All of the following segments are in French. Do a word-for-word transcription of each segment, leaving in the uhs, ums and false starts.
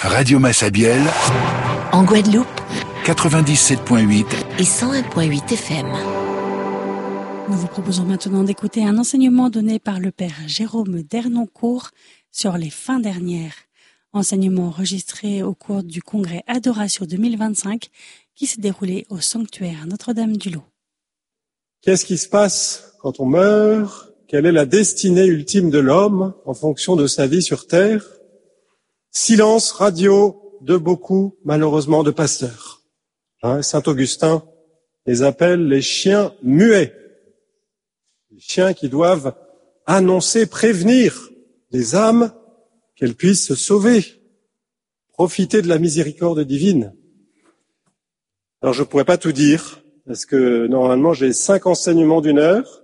Radio Massabielle, en Guadeloupe, quatre-vingt-dix-sept virgule huit et cent un virgule huit F M. Nous vous proposons maintenant d'écouter un enseignement donné par le père Jérôme Dernoncourt sur les fins dernières. Enseignement enregistré au cours du congrès Adoratio deux mille vingt-cinq qui s'est déroulé au sanctuaire Notre-Dame-du-Lot. Qu'est-ce qui se passe quand on meurt? Quelle est la destinée ultime de l'homme en fonction de sa vie sur terre? Silence radio de beaucoup, malheureusement, de pasteurs. Hein, Saint Augustin les appelle les chiens muets. Les chiens qui doivent annoncer, prévenir les âmes qu'elles puissent se sauver, profiter de la miséricorde divine. Alors je ne pourrais pas tout dire, parce que normalement j'ai cinq enseignements d'une heure.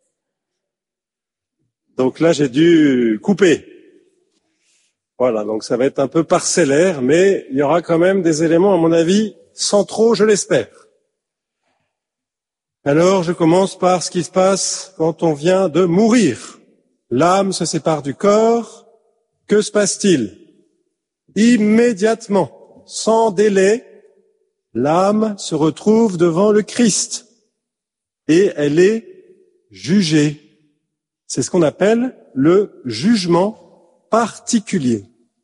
Donc là j'ai dû couper. Voilà, donc ça va être un peu parcellaire, mais il y aura quand même des éléments, à mon avis, centraux, je l'espère. Alors je commence par ce qui se passe quand on vient de mourir. L'âme se sépare du corps. Que se passe-t-il? Immédiatement, sans délai, l'âme se retrouve devant le Christ et elle est jugée. C'est ce qu'on appelle le jugement particulier.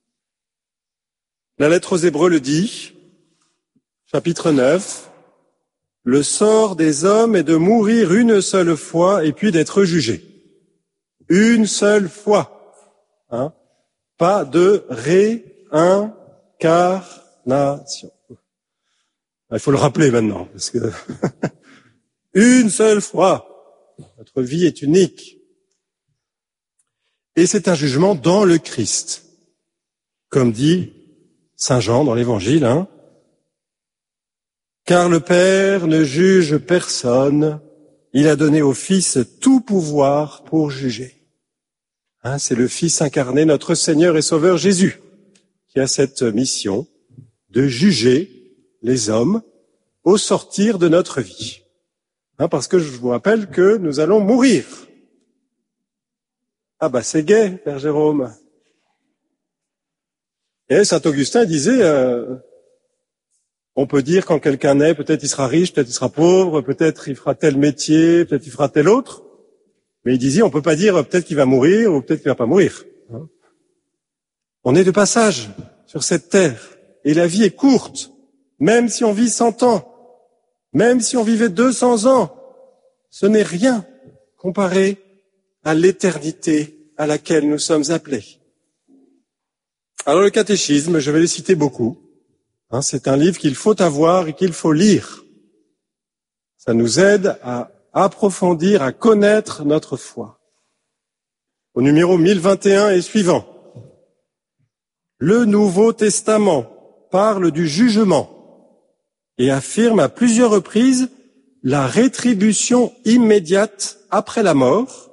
La lettre aux Hébreux le dit, chapitre neuf, le sort des hommes est de mourir une seule fois et puis d'être jugé. Une seule fois. Hein? Pas de réincarnation. Il faut le rappeler maintenant, parce que une seule fois. Notre vie est unique. Et c'est un jugement dans le Christ. Comme dit Saint Jean dans l'Évangile, hein. Car le Père ne juge personne, il a donné au Fils tout pouvoir pour juger. Hein, c'est le Fils incarné, notre Seigneur et Sauveur Jésus, qui a cette mission de juger les hommes au sortir de notre vie. Hein, parce que je vous rappelle que nous allons mourir. Ah bah c'est gai, Père Jérôme. Et Saint Augustin disait, euh, on peut dire quand quelqu'un naît, peut-être il sera riche, peut-être il sera pauvre, peut-être il fera tel métier, peut-être il fera tel autre. Mais il disait, on peut pas dire peut-être qu'il va mourir ou peut-être qu'il va pas mourir. On est de passage sur cette terre et la vie est courte. Même si on vit cent ans, même si on vivait deux cents ans, ce n'est rien comparé à l'éternité à laquelle nous sommes appelés. Alors le catéchisme, je vais les citer beaucoup. Hein, c'est un livre qu'il faut avoir et qu'il faut lire. Ça nous aide à approfondir, à connaître notre foi. Au numéro mille vingt et un et suivant, le Nouveau Testament parle du jugement et affirme à plusieurs reprises la rétribution immédiate après la mort